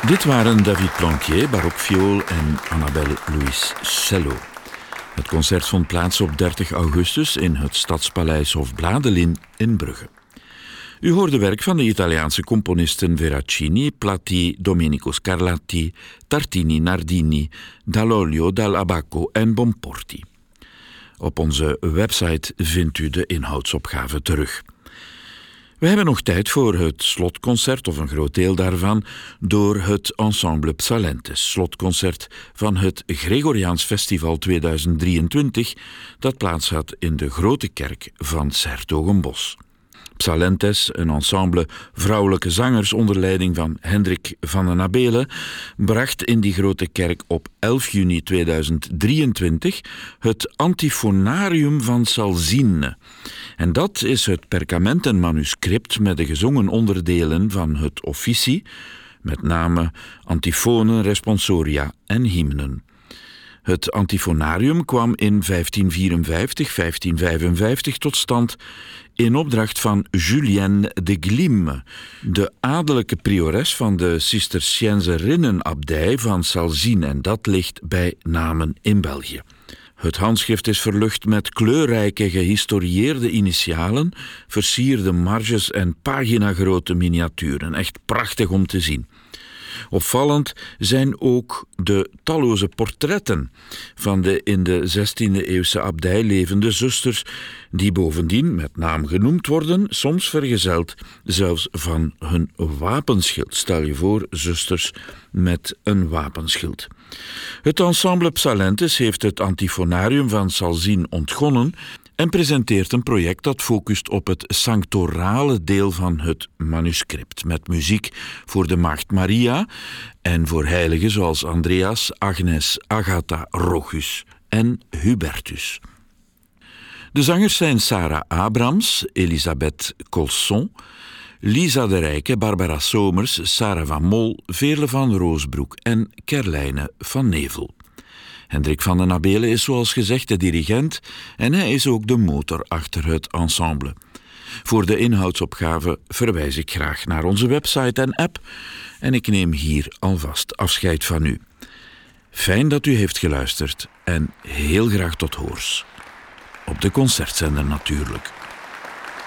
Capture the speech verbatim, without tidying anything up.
Dit waren David Planquier, barokviool en Annabelle Louise Cello. Het concert vond plaats op dertig augustus in het Stadspaleis Hofbladelin in Brugge. U hoorde werk van de Italiaanse componisten Veracini, Platti, Domenico Scarlatti, Tartini, Nardini, Dall'Olio, Dall'Abaco en Bomporti. Op onze website vindt u de inhoudsopgave terug. We hebben nog tijd voor het slotconcert, of een groot deel daarvan, door het ensemble Psalentes, slotconcert van het Gregoriaans Festival tweeduizend drieëntwintig, dat plaats had in de Grote Kerk van 's-Hertogenbosch. Psalentes, een ensemble vrouwelijke zangers onder leiding van Hendrik van den Abele, bracht in die Grote Kerk op elf juni tweeduizend drieëntwintig het Antiphonarium van Salzine. En dat is het perkament en manuscript met de gezongen onderdelen van het officie, met name antifonen, responsoria en hymnen. Het Antiphonarium kwam in vijftien vierenvijftig tot vijftien vijfenvijftig tot stand in opdracht van Julienne de Glimme, de adellijke priores van de Cisterciënserinnenabdij van Salzine, en dat ligt bij Namen in België. Het handschrift is verlucht met kleurrijke gehistorieerde initialen, versierde marges en paginagrote miniaturen. Echt prachtig om te zien. Opvallend zijn ook de talloze portretten van de in de zestiende-eeuwse abdij levende zusters, die bovendien met naam genoemd worden, soms vergezeld zelfs van hun wapenschild. Stel je voor, zusters met een wapenschild. Het ensemble Psalentes heeft het Antiphonarium van Salzine ontgonnen en presenteert een project dat focust op het sanctorale deel van het manuscript, met muziek voor de Maagd Maria en voor heiligen zoals Andreas, Agnes, Agatha, Rochus en Hubertus. De zangers zijn Sarah Abrams, Elisabeth Colson, Lisa de Rijke, Barbara Somers, Sarah van Mol, Veerle van Roosbroek en Kerlijne van Nevel. Hendrik van den Abele is zoals gezegd de dirigent en hij is ook de motor achter het ensemble. Voor de inhoudsopgave verwijs ik graag naar onze website en app en ik neem hier alvast afscheid van u. Fijn dat u heeft geluisterd en heel graag tot hoors. Op de concertzender natuurlijk.